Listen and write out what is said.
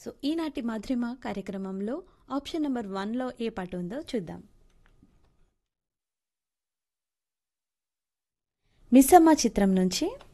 So ఈనాటి మధురిమ కార్యక్రమంలో option number 1లో ఏ పాట ఉందో చూద్దాం. మిస్సమ్మ చిత్రం నుంచి